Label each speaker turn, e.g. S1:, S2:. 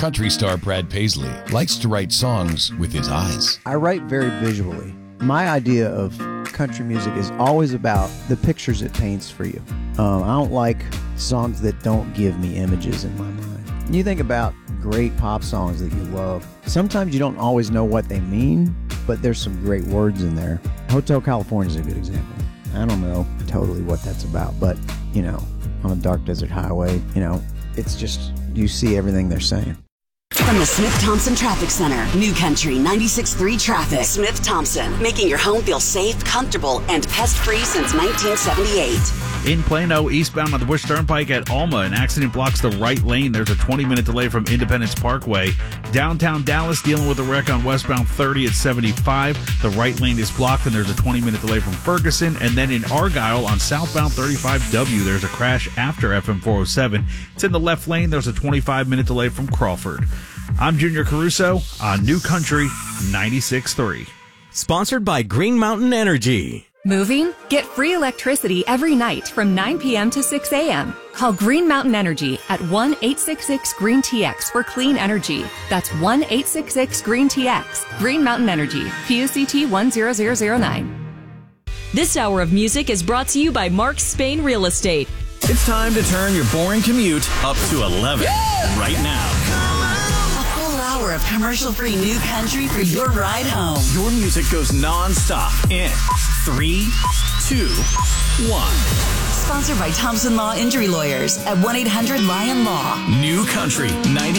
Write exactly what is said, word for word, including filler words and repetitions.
S1: Country star Brad Paisley likes to write songs with his eyes.
S2: I write very visually. My idea of country music is always about the pictures it paints for you. Um, I don't like songs that don't give me images in my mind. You think about great pop songs that you love. Sometimes you don't always know what they mean, but there's some great words in there. Hotel California is a good example. I don't know totally what that's about, but, you know, on a dark desert highway, you know, it's just, you see everything they're saying.
S3: From the Smith-Thompson Traffic Center, New Country ninety-six point three Traffic. Smith-Thompson, making your home feel safe, comfortable, and pest-free since nineteen seventy-eight.
S4: In Plano, eastbound on the Bush Turnpike at Alma, an accident blocks the right lane. There's a twenty-minute delay from Independence Parkway. Downtown Dallas, dealing with a wreck on westbound thirty at seventy-five. The right lane is blocked, and there's a twenty-minute delay from Ferguson. And then in Argyle on southbound thirty-five W, there's a crash after F M four oh seven. It's in the left lane. There's a twenty-five minute delay from Crawford. I'm Junior Caruso on New Country ninety-six point three.
S5: Sponsored by Green Mountain Energy.
S6: Moving? Get free electricity every night from nine p.m. to six a.m. Call Green Mountain Energy at one eight six six green T X for clean energy. That's one eight six six green T X. Green Mountain Energy. P U C T one zero zero zero nine.
S7: This hour of music is brought to you by Mark Spain Real Estate.
S5: It's time to turn your boring commute up to eleven yeah! right now.
S3: Hour of commercial-free New Country for your ride home.
S5: Your music goes non-stop in three, two, one.
S3: Sponsored by Thompson Law Injury Lawyers at one eight hundred Lion Law.
S5: New Country ninety.